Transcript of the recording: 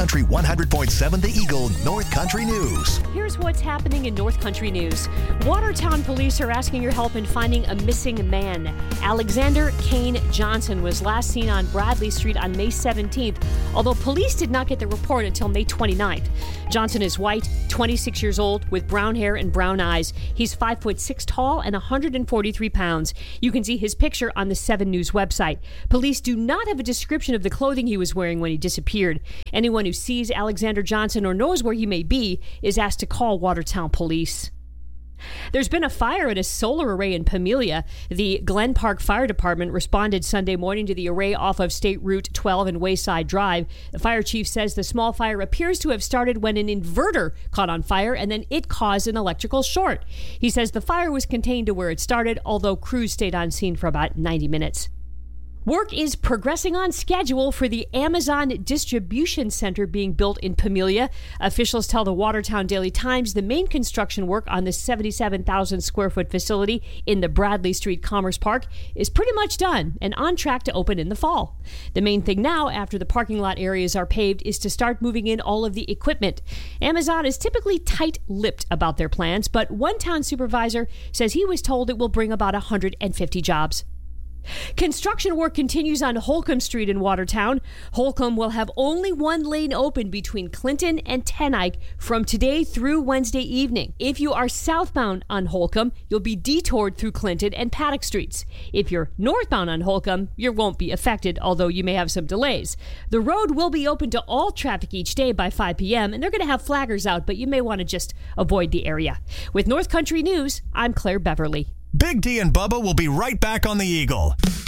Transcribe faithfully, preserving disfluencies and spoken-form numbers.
Country one hundred point seven The Eagle North Country News. Here's what's happening in North Country News. Watertown police are asking your help in finding a missing man. Alexander Kane Johnson was last seen on Bradley Street on May seventeenth, although police did not get the report until May twenty-ninth. Johnson is white, twenty-six years old, with brown hair and brown eyes. He's five foot six tall and one hundred forty-three pounds. You can see his picture on the seven News website. Police do not have a description of the clothing he was wearing when he disappeared. Anyone who sees Alexander Johnson or knows where he may be is asked to call Watertown Police. There's been a fire at a solar array in Pamelia. The Glen Park Fire Department responded Sunday morning to the array off of State Route twelve and Wayside Drive. The fire chief says the small fire appears to have started when an inverter caught on fire and then it caused an electrical short. He says the fire was contained to where it started, although crews stayed on scene for about ninety minutes. Work is progressing on schedule for the Amazon distribution center being built in Pamelia. Officials tell the Watertown Daily Times the main construction work on the seventy-seven thousand square foot facility in the Bradley Street Commerce Park is pretty much done and on track to open in the fall. The main thing now, after the parking lot areas are paved, is to start moving in all of the equipment. Amazon is typically tight-lipped about their plans, but one town supervisor says he was told it will bring about one hundred fifty jobs. Construction work continues on Holcomb Street in Watertown. Holcomb will have only one lane open between Clinton and Ten Eyck from today through Wednesday evening. If you are southbound on Holcomb, you'll be detoured through Clinton and Paddock Streets. If you're northbound on Holcomb, you won't be affected, although you may have some delays. The road will be open to all traffic each day by five p.m., and they're going to have flaggers out, but you may want to just avoid the area. With North Country News, I'm Claire Beverly. Big D and Bubba will be right back on The Eagle.